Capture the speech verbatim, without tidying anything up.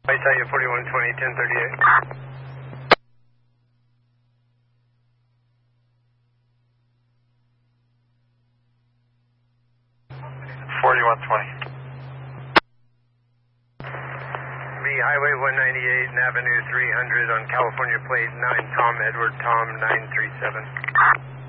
I tell you forty-one twenty, ten thirty-eight. forty-one twenty. V Highway one ninety-eight and Avenue three hundred on California plate nine, Tom Edward, Tom nine three seven.